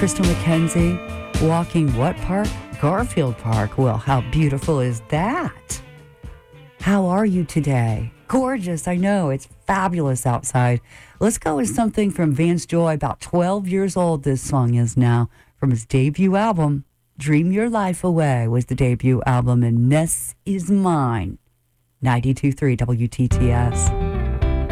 Crystal McKenzie, walking what park? Garfield Park. Well, how beautiful is that? How are you today? Gorgeous, I know. It's fabulous outside. Let's go with something from Vance Joy, about 12 years old this song is now, from his debut album. Dream Your Life Away was the debut album, and This Is Mine. 92.3 WTTS.